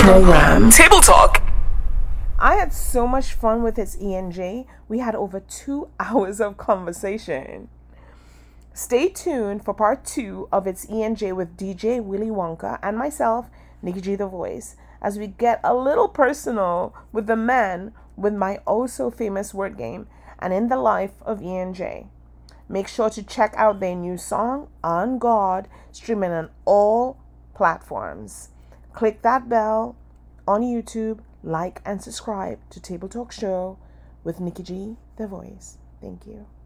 program. Table Talk. I had so much fun with his ENJ. We had over 2 hours of conversation. Stay tuned for part 2 of its ENJ with DJ Willy Wonka and myself, Nikki G the Voice, as we get a little personal with the man with my oh so famous word game and in the life of ENJ. Make sure to check out their new song, On God, streaming on all platforms. Click that bell on YouTube, like and subscribe to Table Talk Show with Nikki G the Voice. Thank you.